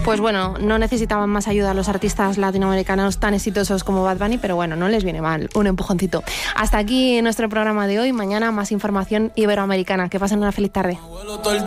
Pues bueno, no necesitaban más ayuda los artistas latinoamericanos tan exitosos como Bad Bunny, pero bueno, no les viene mal un empujoncito. Hasta aquí nuestro programa de hoy. Mañana más información iberoamericana. Que pasen una feliz tarde.